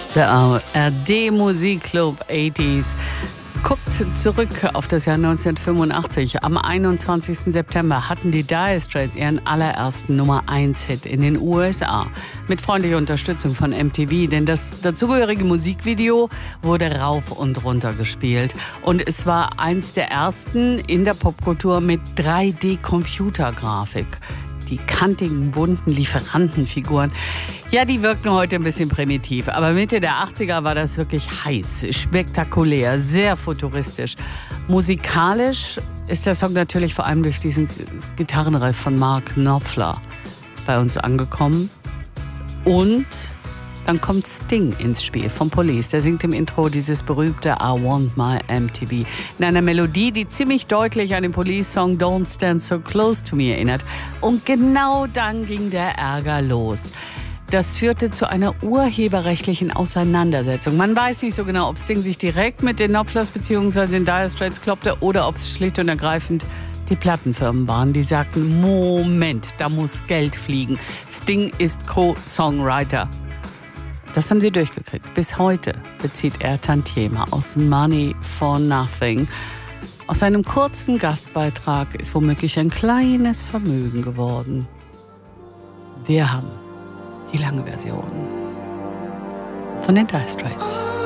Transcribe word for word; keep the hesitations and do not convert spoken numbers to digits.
Der R D Musikclub achtziger guckt zurück auf das Jahr neunzehnhundertfünfundachtzig. Am einundzwanzigsten September hatten die Dire Straits ihren allerersten Nummer eins Hit in den U S A. Mit freundlicher Unterstützung von M T V, denn das dazugehörige Musikvideo wurde rauf und runter gespielt. Und es war eins der ersten in der Popkultur mit drei D-Computergrafik. Die kantigen, bunten Lieferantenfiguren, ja, die wirken heute ein bisschen primitiv. Aber Mitte der achtziger war das wirklich heiß, spektakulär, sehr futuristisch. Musikalisch ist der Song natürlich vor allem durch diesen Gitarrenriff von Mark Knopfler bei uns angekommen. Und dann kommt Sting ins Spiel vom Police. Der singt im Intro dieses berühmte I Want My M T V in einer Melodie, die ziemlich deutlich an den Police-Song Don't Stand So Close to Me erinnert. Und genau dann ging der Ärger los. Das führte zu einer urheberrechtlichen Auseinandersetzung. Man weiß nicht so genau, ob Sting sich direkt mit den Knopflers bzw. den Dire Straits kloppte oder ob es schlicht und ergreifend die Plattenfirmen waren, die sagten, Moment, da muss Geld fliegen. Sting ist Co-Songwriter. Das haben sie durchgekriegt. Bis heute bezieht er Tantieme aus Money for Nothing. Aus seinem kurzen Gastbeitrag ist womöglich ein kleines Vermögen geworden. Wir haben die lange Version von den Dire Straits.